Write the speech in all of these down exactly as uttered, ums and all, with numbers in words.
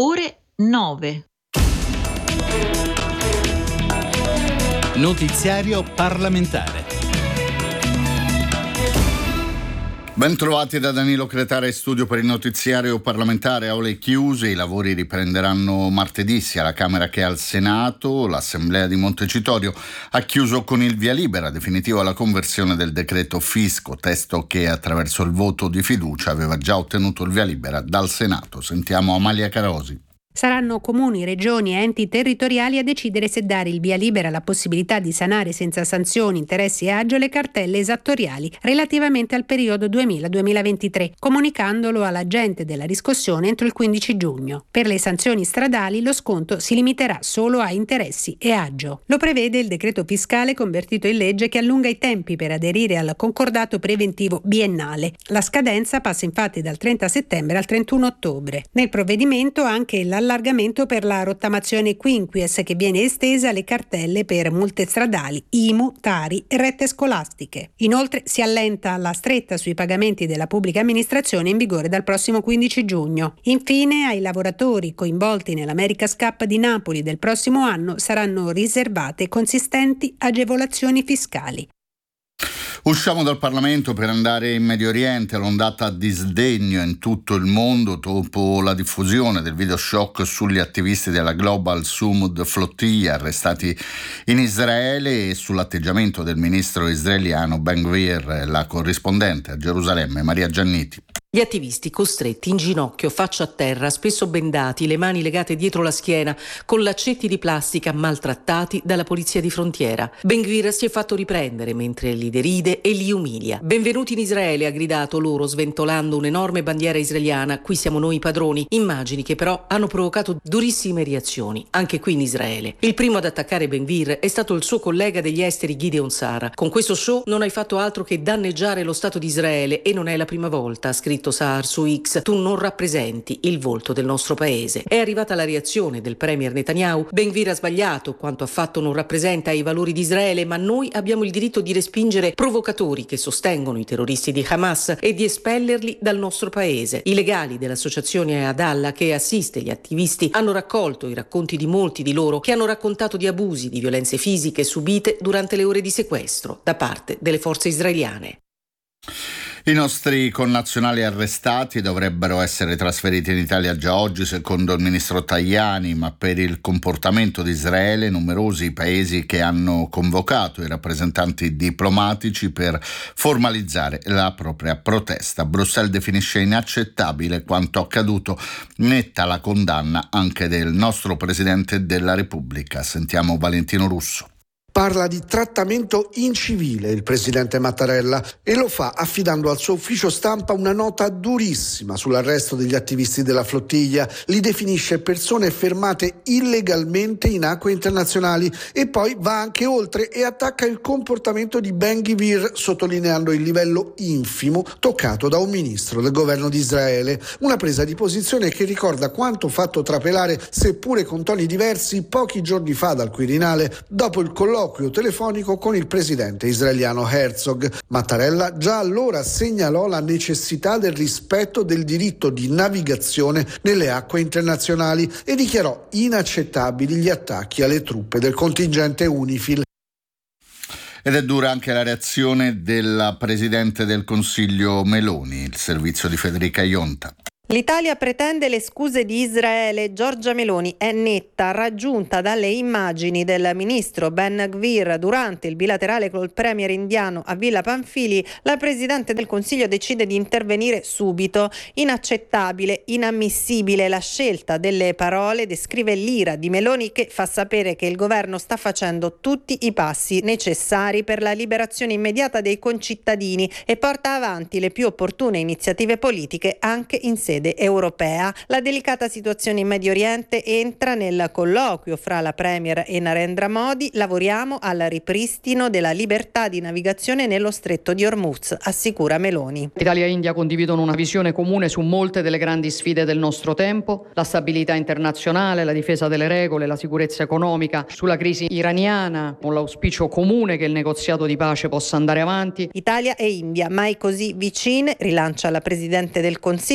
ore nove. Notiziario parlamentare. Ben trovati da Danilo Cretara, in studio per il notiziario parlamentare. Aule chiuse, i lavori riprenderanno martedì sia alla Camera che al Senato. L'Assemblea di Montecitorio ha chiuso con il via libera definitivo alla conversione del decreto fisco, testo che attraverso il voto di fiducia aveva già ottenuto il via libera dal Senato. Sentiamo Amalia Carosi. Saranno comuni, regioni e enti territoriali a decidere se dare il via libera alla possibilità di sanare senza sanzioni, interessi e agio le cartelle esattoriali relativamente al periodo duemila duemilaventitré, comunicandolo all'agente della riscossione entro il quindici giugno. Per le sanzioni stradali lo sconto si limiterà solo a interessi e agio. Lo prevede il decreto fiscale convertito in legge che allunga i tempi per aderire al concordato preventivo biennale. La scadenza passa infatti dal trenta settembre al trentuno ottobre. Nel provvedimento anche la allargamento per la rottamazione quinquies che viene estesa alle cartelle per multe stradali, I M U, Tari e rette scolastiche. Inoltre si allenta la stretta sui pagamenti della pubblica amministrazione in vigore dal prossimo quindici giugno. Infine ai lavoratori coinvolti nell'America's Cup di Napoli del prossimo anno saranno riservate consistenti agevolazioni fiscali. Usciamo dal Parlamento per andare in Medio Oriente. L'ondata di sdegno in tutto il mondo dopo la diffusione del video shock sugli attivisti della Global Sumud Flotilla arrestati in Israele e sull'atteggiamento del ministro israeliano Ben Gvir. La corrispondente a Gerusalemme Maria Gianniti. Gli attivisti costretti in ginocchio, faccia a terra, spesso bendati, le mani legate dietro la schiena, con laccetti di plastica maltrattati dalla polizia di frontiera. Ben Gvir si è fatto riprendere mentre li deride e li umilia. Benvenuti in Israele, ha gridato loro sventolando un'enorme bandiera israeliana. Qui siamo noi padroni. Immagini che però hanno provocato durissime reazioni, anche qui in Israele. Il primo ad attaccare Ben Gvir è stato il suo collega degli esteri Gideon Sara. Con questo show non hai fatto altro che danneggiare lo Stato di Israele e non è la prima volta, ha scritto Saar su X. Tu non rappresenti il volto del nostro paese. È arrivata la reazione del premier Netanyahu. Ben Gvir ha sbagliato, quanto ha fatto non rappresenta i valori di Israele, ma noi abbiamo il diritto di respingere provocatori che sostengono i terroristi di Hamas e di espellerli dal nostro paese. I legali dell'associazione Adalla che assiste gli attivisti hanno raccolto i racconti di molti di loro che hanno raccontato di abusi, di violenze fisiche subite durante le ore di sequestro da parte delle forze israeliane. I nostri connazionali arrestati dovrebbero essere trasferiti in Italia già oggi, secondo il ministro Tajani, ma per il comportamento di Israele numerosi i paesi che hanno convocato i rappresentanti diplomatici per formalizzare la propria protesta. Bruxelles definisce inaccettabile quanto accaduto, netta la condanna anche del nostro Presidente della Repubblica. Sentiamo Valentino Russo. Parla di trattamento incivile il presidente Mattarella e lo fa affidando al suo ufficio stampa una nota durissima sull'arresto degli attivisti della flottiglia. Li definisce persone fermate illegalmente in acque internazionali e poi va anche oltre e attacca il comportamento di Ben Gvir, sottolineando il livello infimo toccato da un ministro del governo di Israele. Una presa di posizione che ricorda quanto fatto trapelare, seppure con toni diversi, pochi giorni fa dal Quirinale dopo il colloquio telefonico con il presidente israeliano Herzog. Mattarella già allora segnalò la necessità del rispetto del diritto di navigazione nelle acque internazionali e dichiarò inaccettabili gli attacchi alle truppe del contingente UNIFIL. Ed è dura anche la reazione della Presidente del Consiglio Meloni, il servizio di Federica Ionta. L'Italia pretende le scuse di Israele. Giorgia Meloni è netta, raggiunta dalle immagini del ministro Ben Gvir durante il bilaterale col premier indiano a Villa Pamphili. La Presidente del Consiglio decide di intervenire subito. Inaccettabile, inammissibile la scelta delle parole, descrive l'ira di Meloni che fa sapere che il governo sta facendo tutti i passi necessari per la liberazione immediata dei concittadini e porta avanti le più opportune iniziative politiche anche in sede europea. La delicata situazione in Medio Oriente entra nel colloquio fra la Premier e Narendra Modi. Lavoriamo al ripristino della libertà di navigazione nello stretto di Hormuz, assicura Meloni. Italia e India condividono una visione comune su molte delle grandi sfide del nostro tempo: la stabilità internazionale, la difesa delle regole, la sicurezza economica, sulla crisi iraniana, con l'auspicio comune che il negoziato di pace possa andare avanti. Italia e India mai così vicine, rilancia la Presidente del Consiglio dopo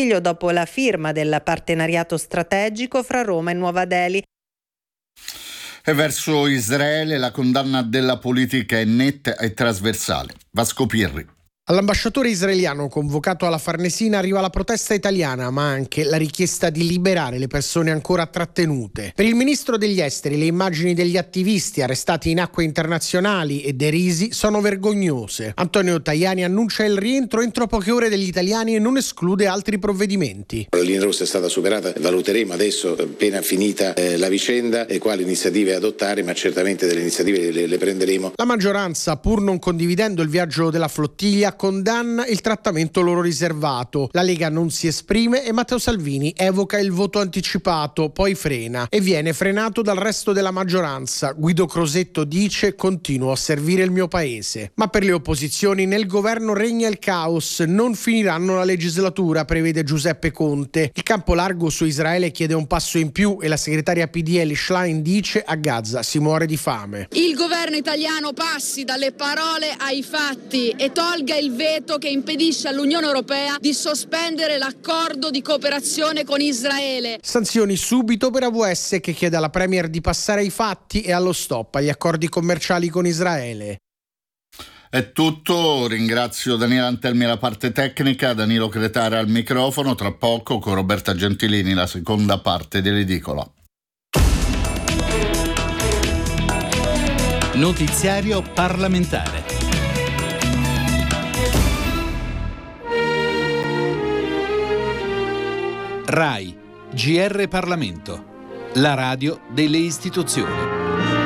dopo la firma del partenariato strategico fra Roma e Nuova Delhi. E verso Israele la condanna della politica è netta e trasversale. Vasco Pirri. All'ambasciatore israeliano convocato alla Farnesina arriva la protesta italiana, ma anche la richiesta di liberare le persone ancora trattenute. Per il ministro degli esteri le immagini degli attivisti arrestati in acque internazionali e derisi sono vergognose. Antonio Tajani annuncia il rientro entro poche ore degli italiani e non esclude altri provvedimenti. La linea rossa è stata superata, valuteremo adesso, appena finita eh, la vicenda, e quali iniziative adottare, ma certamente delle iniziative le, le prenderemo. La maggioranza, pur non condividendo il viaggio della flottiglia, condanna il trattamento loro riservato. La Lega non si esprime e Matteo Salvini evoca il voto anticipato, poi frena e viene frenato dal resto della maggioranza. Guido Crosetto dice: continuo a servire il mio paese. Ma per le opposizioni nel governo regna il caos, non finiranno la legislatura, prevede Giuseppe Conte. Il campo largo su Israele chiede un passo in più e la segretaria P D L Schlein dice: a Gaza si muore di fame. Il governo italiano passi dalle parole ai fatti e tolga il veto che impedisce all'Unione Europea di sospendere l'accordo di cooperazione con Israele. Sanzioni subito per A V S, che chiede alla Premier di passare ai fatti e allo stop agli accordi commerciali con Israele. È tutto, ringrazio Daniele Antelmi alla parte tecnica, Danilo Cretara al microfono. Tra poco con Roberta Gentilini la seconda parte dell'Edicola. Notiziario parlamentare. RAI, G R Parlamento, la radio delle istituzioni.